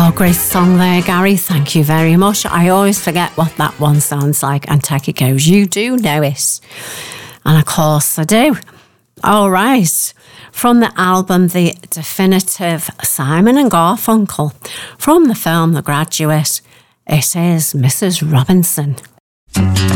Oh, great song there, Gary. Thank you very much. I always forget what that one sounds like. And Techie goes, you do know it. And of course I do. All right. From the album The Definitive Simon and Garfunkel, from the film The Graduate, it is Mrs. Robinson.